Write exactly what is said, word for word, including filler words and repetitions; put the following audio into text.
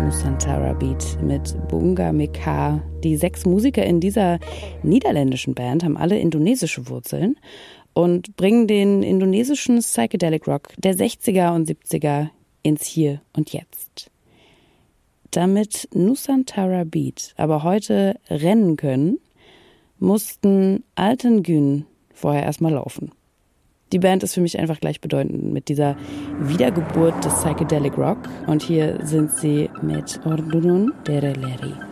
Nusantara Beat mit Bunga Mekar. Die sechs Musiker in dieser niederländischen Band haben alle indonesische Wurzeln und bringen den indonesischen Psychedelic Rock der sechziger und siebziger ins Hier und Jetzt. Damit Nusantara Beat aber heute rennen können, mussten Alten Gün vorher erstmal laufen. Die Band ist für mich einfach gleichbedeutend mit dieser Wiedergeburt des Psychedelic Rock. Und hier sind sie mit Ordunun Dereleri.